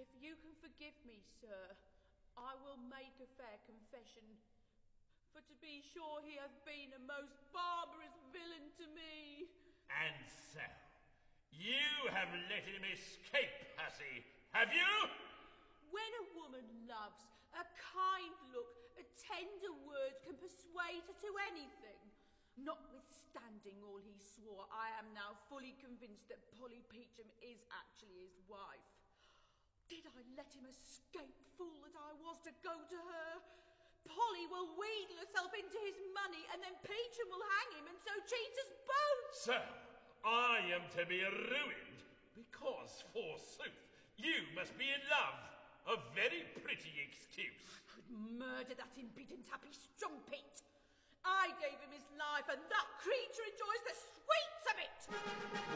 If you can forgive me, sir, I will make a fair confession. For to be sure he hath been a most barbarous villain to me. And so, you have let him escape, hussy, have you? When a woman loves, a kind look, a tender word can persuade her to anything. Notwithstanding all he swore, I am now fully convinced that Polly Peachum is actually his wife. Did I let him escape, fool that I was, to go to her? Polly will wheedle herself into his money, and then Peachum will hang him, and so cheat us both. So, I am to be ruined, because, forsooth, you must be in love. A very pretty excuse. I could murder that impudent happy strumpet. I gave him his life, and that creature enjoys the sweets of it.